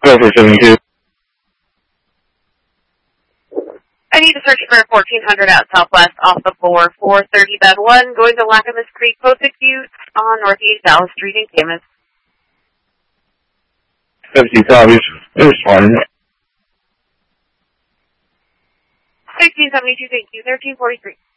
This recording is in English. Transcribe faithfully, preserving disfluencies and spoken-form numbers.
Go for seventy-two. I need to search for fourteen hundred at Southwest off the four four thirty bed one, going to Lackamas Creek post-acute on Northeast Dallas Street in Camas. seventy copies. They're responding. sixteen seventy-two, thank you. thirteen forty-three.